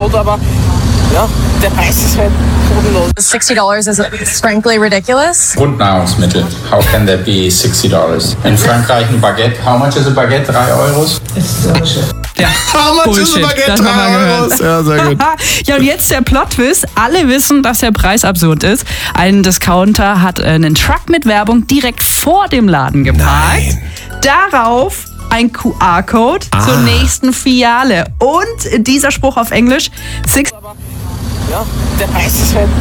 Angebot, aber ja, der Preis ist halt bodenlos. $60 is frankly ridiculous. Grundnahrungsmittel. How can that be $60? In Frankreich ein Baguette. How much is a Baguette? 3 Euros? Ja, How much is a Bullshit. Baguette? Das haben wir 3 gehört. Euros. Ja, sehr gut. Ja, und jetzt der Plot-Twist. Alle wissen, dass der Preis absurd ist. Ein Discounter hat einen Truck mit Werbung direkt vor dem Laden geparkt. Nein. Darauf ein QR-Code zur nächsten Filiale. Und dieser Spruch auf Englisch: Ja, der Preis ist halt